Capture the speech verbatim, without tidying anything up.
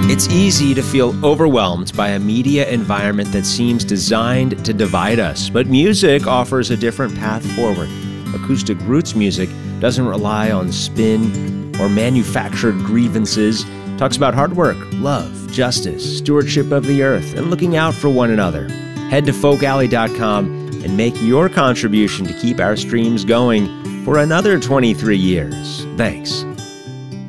It's easy to feel overwhelmed by a media environment that seems designed to divide us, but music offers a different path forward. Acoustic roots music doesn't rely on spin or manufactured grievances. It talks about hard work, love, justice, stewardship of the earth, and looking out for one another. Head to folk alley dot com and make your contribution to keep our streams going for another twenty-three years. Thanks.